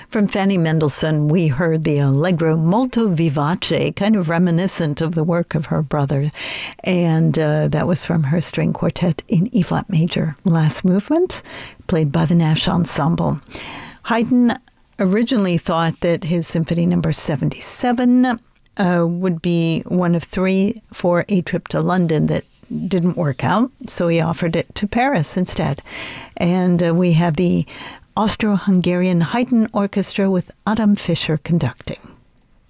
From Fanny Mendelssohn, we heard the Allegro molto vivace, kind of reminiscent of the work of her brother. And that was from her string quartet in E-flat major, last movement, played by the Nash Ensemble. Haydn originally thought that his Symphony No. 77 would be one of three for a trip to London that didn't work out, so he offered it to Paris instead. And we have the Austro-Hungarian Haydn Orchestra with Adam Fischer conducting.